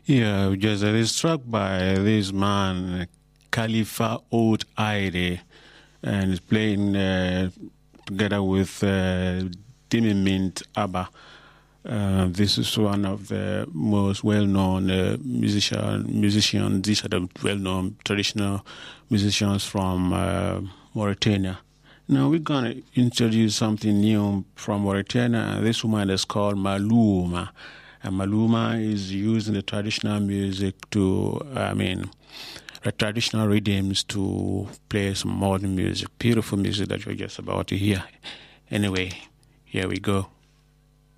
Yeah, we just struck by this man, Khalifa Oud Aide, and he's playing together with Dimi Mint Abba. This is one of the most well-known musicians. These are the well-known traditional musicians from Mauritania. Now we're going to introduce something new from Mauritania, and this woman is called Maluma. And Maluma is using the traditional music the traditional rhythms to play some modern music. Beautiful music that you're just about to hear. Anyway, here we go.